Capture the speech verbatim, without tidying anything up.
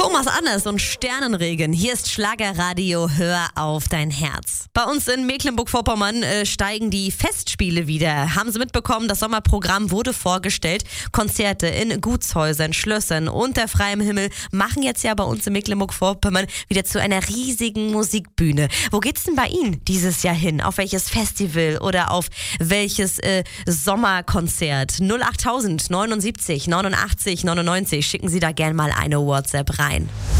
Thomas Anders und Sternenregen. Hier ist Schlagerradio, hör auf dein Herz. Bei uns in Mecklenburg-Vorpommern äh, steigen die Festspiele wieder. Haben Sie mitbekommen, das Sommerprogramm wurde vorgestellt. Konzerte in Gutshäusern, Schlössern, unter freiem Himmel machen jetzt ja bei uns in Mecklenburg-Vorpommern wieder zu einer riesigen Musikbühne. Wo geht's denn bei Ihnen dieses Jahr hin? Auf welches Festival oder auf welches äh, Sommerkonzert? null acht tausend neunundsiebzig neunundachtzig neunundneunzig. Schicken Sie da gerne mal eine WhatsApp rein.